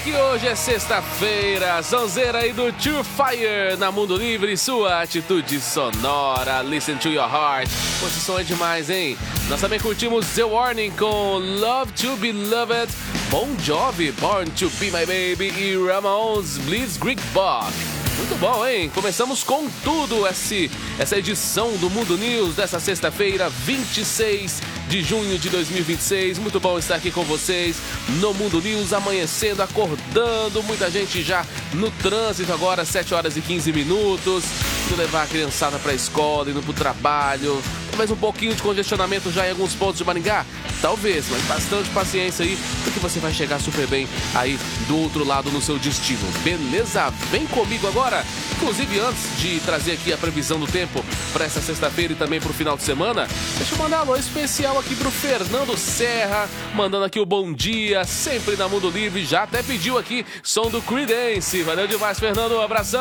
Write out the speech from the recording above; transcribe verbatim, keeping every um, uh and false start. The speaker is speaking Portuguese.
que hoje é sexta-feira, sonzeira aí do True Fire na Mundo Livre, sua atitude sonora, listen to your heart. Esse som é demais, hein? Nós também curtimos The Warning com Love to Be Loved, Bon Jovi, Born to Be My Baby e Ramones, Blitzkrieg Bop. Muito bom, hein? Começamos com tudo esse, essa edição do Mundo News dessa sexta-feira, vinte e seis de junho de dois mil e vinte e seis. Muito bom estar aqui com vocês no Mundo News, amanhecendo, acordando. Muita gente já no trânsito agora, sete horas e quinze minutos. Indo levar a criançada para a escola, indo para o trabalho. Talvez um pouquinho de congestionamento já em alguns pontos de Maringá. Talvez, mas bastante paciência aí, porque você vai chegar super bem aí do outro lado no seu destino. Beleza? Vem comigo agora. Inclusive, antes de trazer aqui a previsão do tempo para essa sexta-feira e também para o final de semana, deixa eu mandar um alô especial aqui pro Fernando Serra, mandando aqui o bom dia, sempre na Mundo Livre. Já até pediu aqui som do Creedence. Valeu demais, Fernando. Um abração.